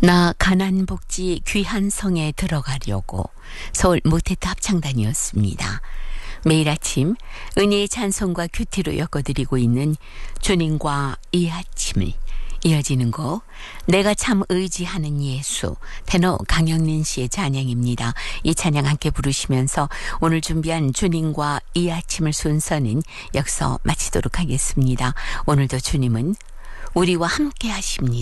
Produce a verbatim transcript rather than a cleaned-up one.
나 가난복지 귀한 성에 들어가려고 서울 모태트 합창단이었습니다. 매일 아침 은혜의 찬송과 큐티로 엮어드리고 있는 주님과 이 아침을 이어지는 곡 내가 참 의지하는 예수 테너 강영린 씨의 찬양입니다. 이 찬양 함께 부르시면서 오늘 준비한 주님과 이 아침을 순서는 여기서 마치도록 하겠습니다. 오늘도 주님은 우리와 함께 하십니다.